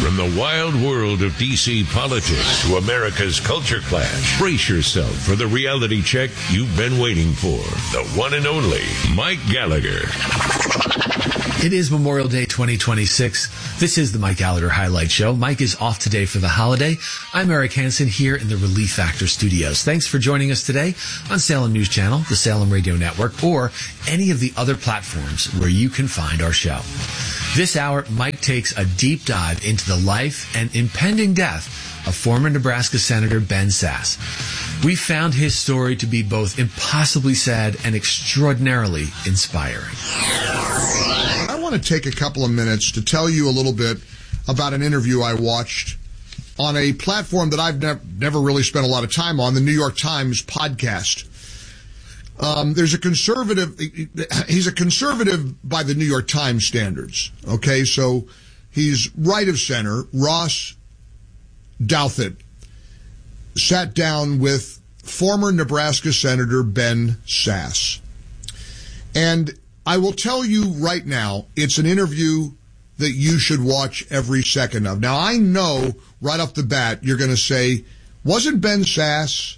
From the wild world of D.C. politics to America's culture clash, brace yourself for the reality check you've been waiting for. The one and only Mike Gallagher. It is Memorial Day 2026. This is the Mike Gallagher Highlight Show. Mike is off today for the holiday. I'm Eric Hansen here in the Relief Factor studios. Thanks for joining us today on Salem News Channel, the Salem Radio Network, or any of the other platforms where you can find our show. This hour, Mike takes a deep dive into the life and impending death of former Nebraska Senator Ben Sasse. We found his story to be both impossibly sad and extraordinarily inspiring. I want to take a couple of minutes to tell you a little bit about an interview I watched on a platform that I've never really spent a lot of time on, the New York Times podcast. There's a conservative, he's a conservative by the New York Times standards, okay? So he's right of center. Ross Douthat sat down with former Nebraska Senator Ben Sasse. And I will tell you right now, it's an interview that you should watch every second of. Now, I know right off the bat you're going to say, wasn't Ben Sasse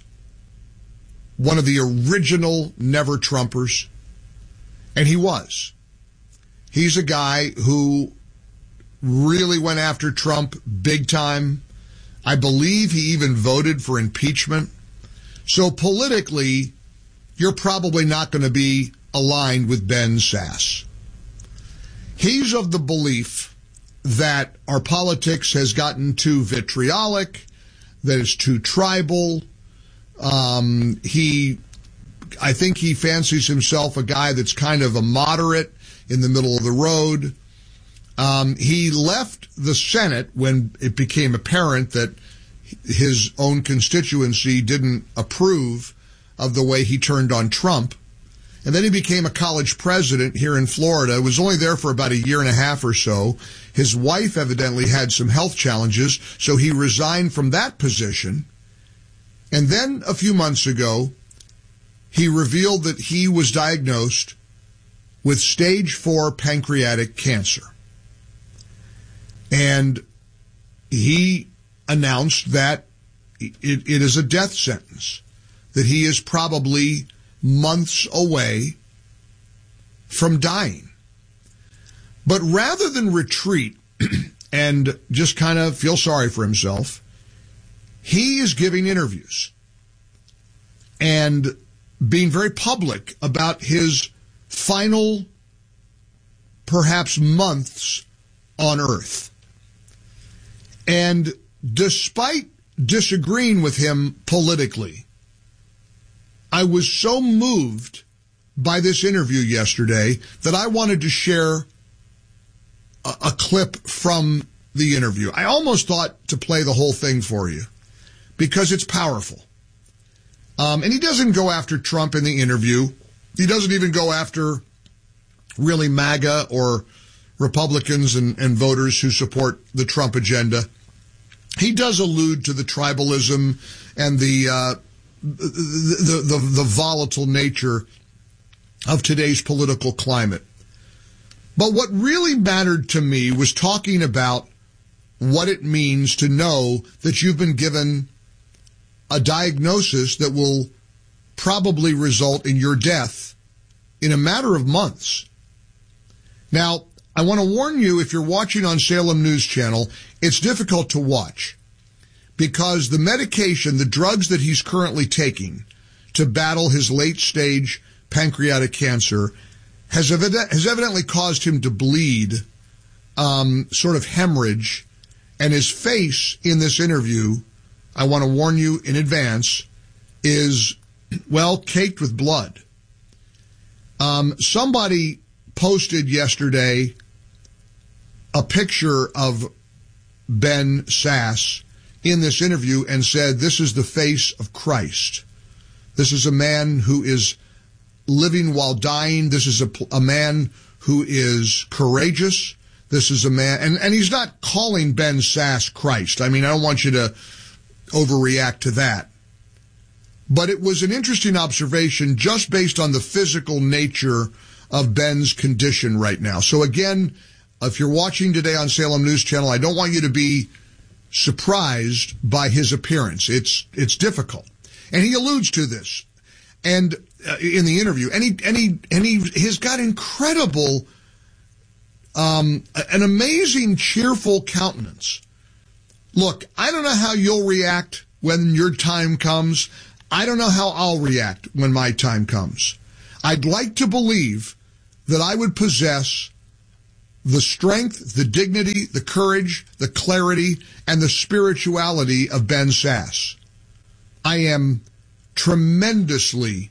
one of the original Never Trumpers? And he was. He's a guy who really went after Trump big time. I believe he even voted for impeachment. So politically, you're probably not going to be aligned with Ben Sasse. He's of the belief that our politics has gotten too vitriolic, that it's too tribal. I think he fancies himself a guy that's kind of a moderate in the middle of the road. He left the Senate when it became apparent that his own constituency didn't approve of the way he turned on Trump. And then he became a college president here in Florida. Was only there for about a year and a half or so. His wife evidently had some health challenges, so he resigned from that position. And then a few months ago, he revealed that he was diagnosed with stage 4 pancreatic cancer. And he announced that it is a death sentence, that he is probably months away from dying. But rather than retreat and just kind of feel sorry for himself, he is giving interviews and being very public about his final, perhaps months on Earth. And despite disagreeing with him politically, I was so moved by this interview yesterday that I wanted to share a clip from the interview. I almost thought to play the whole thing for you because it's powerful. And he doesn't go after Trump in the interview. He doesn't even go after really MAGA or Republicans and voters who support the Trump agenda. He does allude to the tribalism and the volatile nature of today's political climate. But what really mattered to me was talking about what it means to know that you've been given a diagnosis that will probably result in your death in a matter of months. Now, I want to warn you, if you're watching on Salem News Channel, it's difficult to watch because the medication, the drugs that he's currently taking to battle his late-stage pancreatic cancer has evidently caused him to bleed, sort of hemorrhage, and his face in this interview, I want to warn you in advance, is, well, caked with blood. Somebody posted yesterday a picture of Ben Sasse in this interview and said, this is the face of Christ. This is a man who is living while dying. This is a man who is courageous. This is a man, and he's not calling Ben Sasse Christ. I mean, I don't want you to overreact to that. But it was an interesting observation just based on the physical nature of Ben's condition right now. So again, if you're watching today on Salem News Channel, I don't want you to be surprised by his appearance. It's difficult. And he alludes to this. And in the interview, he's got incredible, an amazing, cheerful countenance. Look, I don't know how you'll react when your time comes. I don't know how I'll react when my time comes. I'd like to believe that I would possess the strength, the dignity, the courage, the clarity, and the spirituality of Ben Sasse. I am tremendously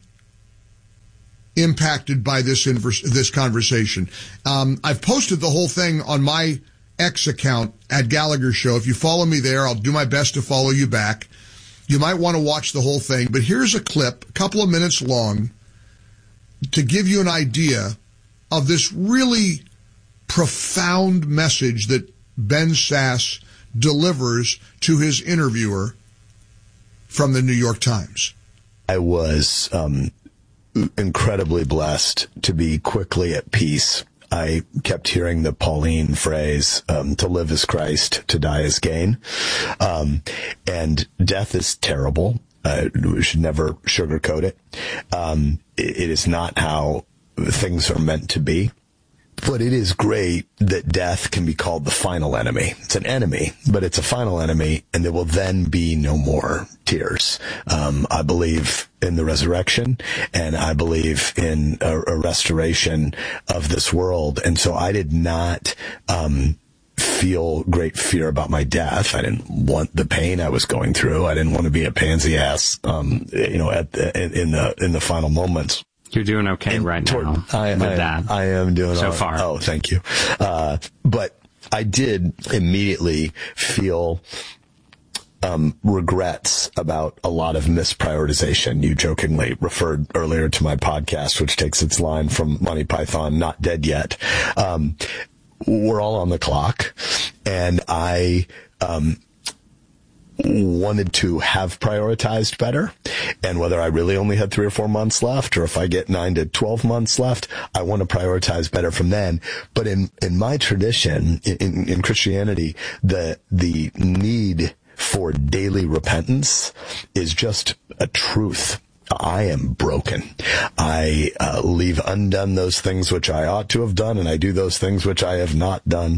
impacted by this conversation. I've posted the whole thing on my X account at Gallagher Show. If you follow me there, I'll do my best to follow you back. You might want to watch the whole thing, but here's a clip, a couple of minutes long, to give you an idea of this really profound message that Ben Sasse delivers to his interviewer from the New York Times. I was incredibly blessed to be quickly at peace. I kept hearing the Pauline phrase, to live is Christ, to die is gain. And death is terrible. We should never sugarcoat it. It is not how things are meant to be. But it is great that death can be called the final enemy. It's an enemy, but it's a final enemy, and there will then be no more tears. I believe in the resurrection, and I believe in a restoration of this world. And so I did not feel great fear about my death. I didn't want the pain I was going through. I didn't want to be a pansy ass, in the final moments. You're doing okay right now with that. I am doing so far. Oh, thank you. But I did immediately feel regrets about a lot of misprioritization. You jokingly referred earlier to my podcast, which takes its line from Monty Python, Not Dead Yet. We're all on the clock, and I wanted to have prioritized better. And whether I really only had 3 or 4 months left, or if I get 9 to 12 months left, I want to prioritize better from then. But in my tradition, in Christianity, the need for daily repentance is just a truth. I am broken. I leave undone those things which I ought to have done, and I do those things which I have not done.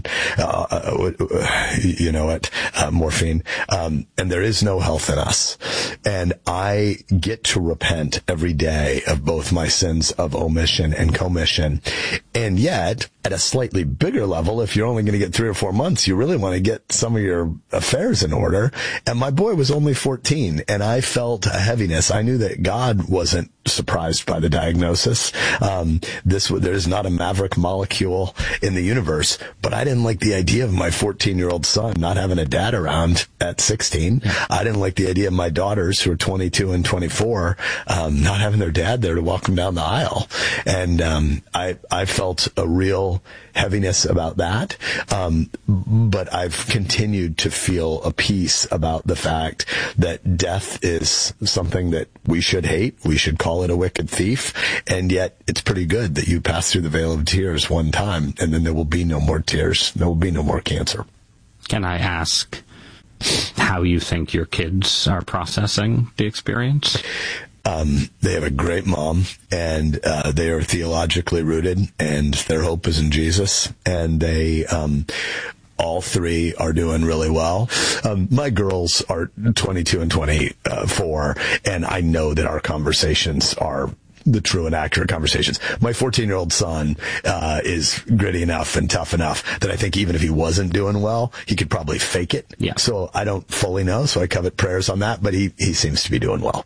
Morphine. And there is no health in us. And I get to repent every day of both my sins of omission and commission. And yet, at a slightly bigger level, if you're only going to get 3 or 4 months, you really want to get some of your affairs in order. And my boy was only 14, and I felt a heaviness. I knew that God wasn't surprised by the diagnosis. There is not a maverick molecule in the universe, but I didn't like the idea of my 14-year-old son not having a dad around at 16. I didn't like the idea of my daughters, who are 22 and 24, not having their dad there to walk them down the aisle. And I felt a real heaviness about that. But I've continued to feel a peace about the fact that death is something that we should hate. We should call it a wicked thief. And yet it's pretty good that you pass through the veil of tears one time, and then there will be no more tears. There will be no more cancer. Can I ask how you think your kids are processing the experience? They have a great mom, and they are theologically rooted, and their hope is in Jesus, and they all 3 are doing really well. My girls are 22 and 24, and I know that our conversations are the true and accurate conversations. My 14-year-old son is gritty enough and tough enough that I think even if he wasn't doing well, he could probably fake it. Yeah. So I don't fully know, so I covet prayers on that, but he seems to be doing well.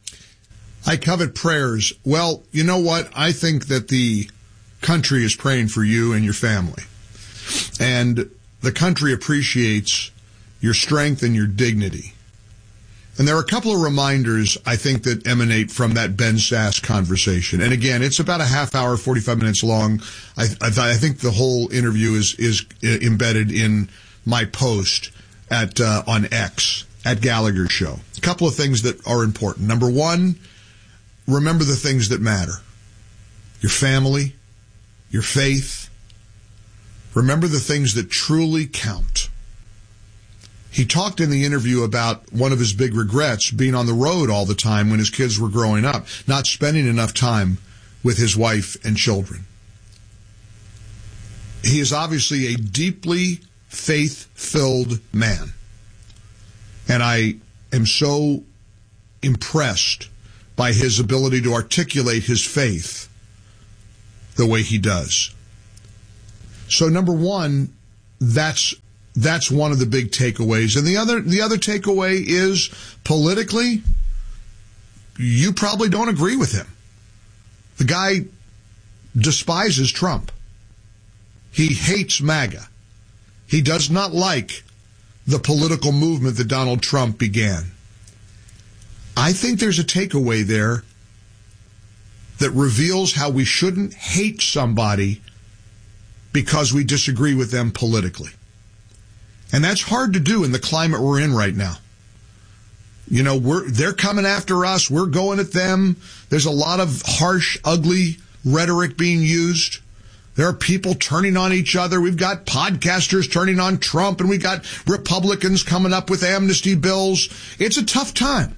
I covet prayers. Well, you know what? I think that the country is praying for you and your family. And the country appreciates your strength and your dignity. And there are a couple of reminders, I think, that emanate from that Ben Sasse conversation. And again, it's about a half hour, 45 minutes long. I think the whole interview is embedded in my post on X at Gallagher Show. A couple of things that are important. Number one, remember the things that matter. Your family, your faith, Remember the things that truly count. He talked in the interview about one of his big regrets, being on the road all the time when his kids were growing up, not spending enough time with his wife and children. He is obviously a deeply faith-filled man. And I am so impressed by his ability to articulate his faith the way he does. So number one, that's one of the big takeaways. And the other takeaway is, politically, you probably don't agree with him. The guy despises Trump. He hates MAGA. He does not like the political movement that Donald Trump began. I think there's a takeaway there that reveals how we shouldn't hate somebody because we disagree with them politically. And that's hard to do in the climate we're in right now. You know, they're coming after us. We're going at them. There's a lot of harsh, ugly rhetoric being used. There are people turning on each other. We've got podcasters turning on Trump, and we've got Republicans coming up with amnesty bills. It's a tough time.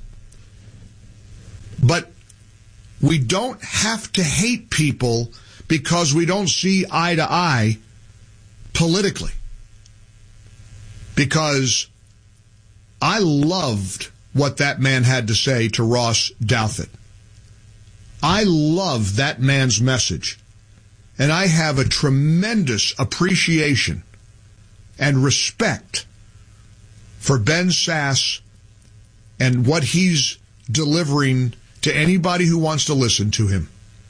But we don't have to hate people because we don't see eye to eye politically. Because I loved what that man had to say to Ross Douthat. I love that man's message. And I have a tremendous appreciation and respect for Ben Sasse and what he's delivering to anybody who wants to listen to him.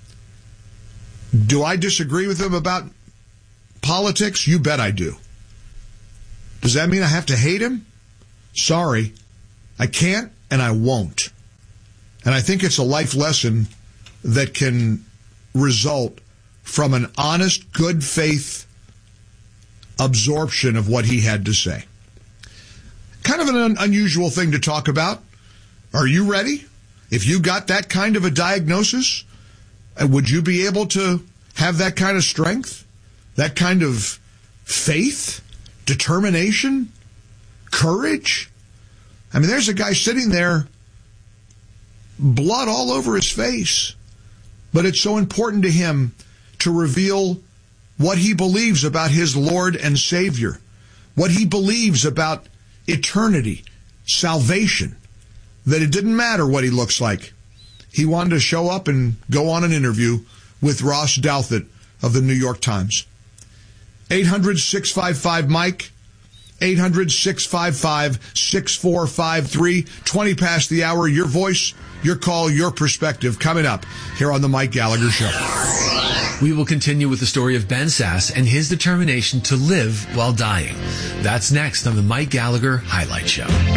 Do I disagree with him about politics? You bet I do. Does that mean I have to hate him? Sorry. I can't and I won't. And I think it's a life lesson that can result from an honest, good faith absorption of what he had to say. Kind of an unusual thing to talk about. Are you ready? If you got that kind of a diagnosis, would you be able to have that kind of strength? That kind of faith? Determination? Courage? I mean, there's a guy sitting there, blood all over his face. But it's so important to him to reveal what he believes about his Lord and Savior, what he believes about eternity, salvation, that it didn't matter what he looks like. He wanted to show up and go on an interview with Ross Douthat of the New York Times. 800-655-MIKE, 800-655-6453, 20 past the hour. Your voice, your call, your perspective coming up here on the Mike Gallagher Show. We will continue with the story of Ben Sasse and his determination to live while dying. That's next on the Mike Gallagher Highlight Show.